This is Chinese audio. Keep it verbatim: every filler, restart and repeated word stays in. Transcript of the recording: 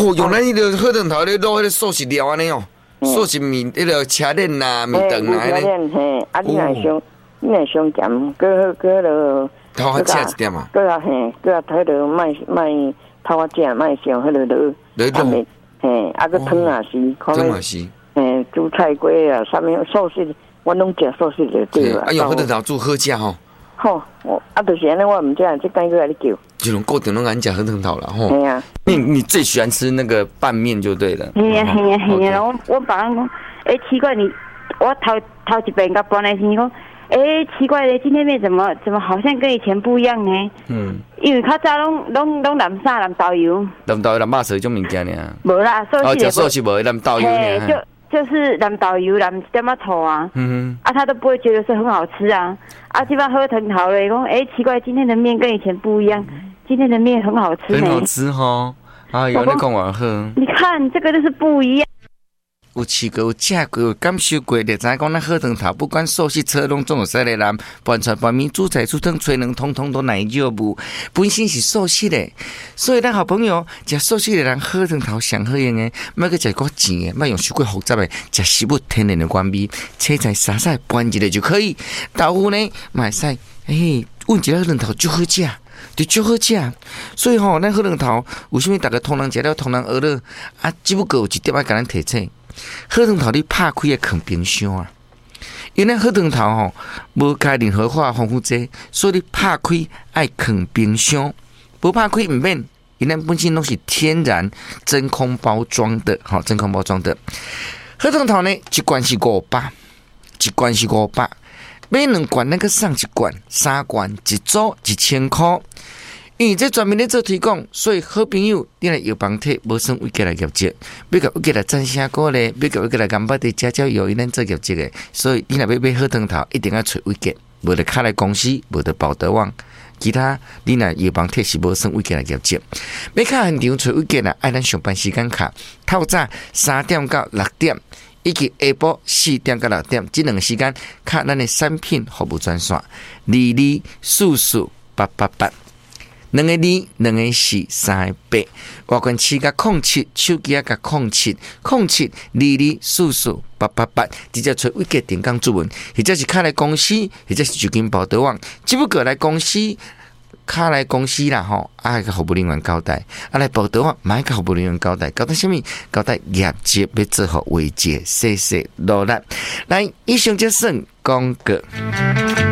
哦，用咱迄个火汤头咧卤迄个素食料安尼哦，素食面迄个车链呐、面肠呐安尼。 嘿，啊，你若想，你若想咸，搁搁落。 头壳食一点嘛。 搁啊嘿，搁啊迄落卖卖头壳食，卖上迄落落。 落落。 嘿，啊个汤也是， 汤也是。 嘿，煮菜瓜啊，啥物素食，我拢食素食就对了。 啊，用火汤头煮好食吼。 吼，我啊，就是安尼，我唔知啊，这感觉来你叫。 就拢固定拢安食火汤头啦吼。 系啊。 你你最喜欢吃那个拌面就对了。 系啊系啊系啊，我我别人讲，哎奇怪你，我头头一遍甲搬来时讲，哎奇怪嘞，今天面怎么怎么好像跟以前不一样呢？嗯。因为较早拢拢拢淋啥淋豆油。 淋豆油淋肉丝种物件呢？ 无啦，素食。 哦，食素食无淋豆油呢。 就就是淋豆油淋一点仔醋啊。嗯。啊，他都不会觉得是很好吃啊。啊，这边喝藤桃嘞，讲哎奇怪，今天的面跟以前不一样，今天的面很好吃呢。 很好吃哈。啊，有那讲完好。 你看这个就是不一样。 有吃过、有食过、有感受过，就知影讲咱火汤头，不管素食车拢总有使来淋，拌菜拌面、煮菜煮汤、吹卵，通通都奶肉无，本身是素食的。所以咱好朋友食素食的人，火汤头上好用的，莫去食个甜的，莫用太过复杂的，食食物天然的原味，切菜沙沙拌一下就可以。豆腐呢，嘛会使，嘿，อุ่一个火汤头就好食。就足好食，所以吼、喔，咱火汤头为什么大家通人食了通人学了啊？只不过有一点要甲咱提醒，火汤头你拍开要放冰箱啊，因为咱火汤头吼无加任何化防腐剂，所以你拍开爱放冰箱，无拍开唔免，因为咱本身拢是天然真空包装的，吼，真空包装的火汤头呢，一罐是五百，一罐是五百。买两罐，那个送一罐，三罐一组一千块。因为这专门咧做推广，所以好朋友你来药房摕，无算位过来业绩，要甲位过来赞声歌咧，要甲位过来干巴地加加油，因咱做业绩的。所以你若要买好汤头，一定要找位过，无得卡来公司，无得保德网，其他你若药房摕是无算位过来业绩。要卡现场找位过啦，爱咱上班时间卡，透早三点到六点。以及下晡四点到六点，这两个时间看咱的产品服务专线，二二四四八八八，两个二，两个四，三个八，外观七甲空七，手机啊甲空七，空七二二四四八八八，直接找微格电工主文，或者是卡来公司，或者是就近报德网，只不过来公司。卡来公司啦吼，啊个服务人员交代，啊来报道啊，买个服务人员交代，交代什么？交代业绩要做好维持，谢谢努力。来，以上就算广告。